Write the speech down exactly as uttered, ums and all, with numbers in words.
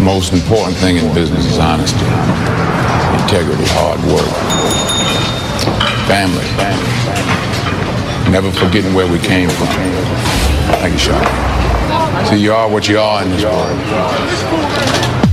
most important thing in business is honesty, integrity, hard work, family, never forgetting where we came from. Thank you, Sean. See, you are what you are in this world.